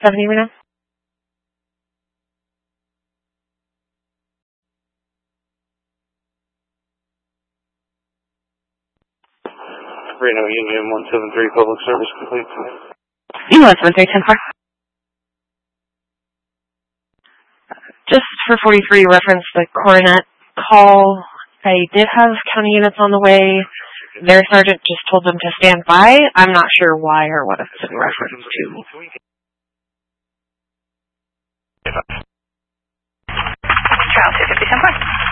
70 Reno. Reno Union 173, public service complete. Union 173, 10-4. Just for 43, reference the coronet call. I did have county units on the way. Their sergeant just told them to stand by. I'm not sure why or what it's in reference to. Trial 250, 10-4.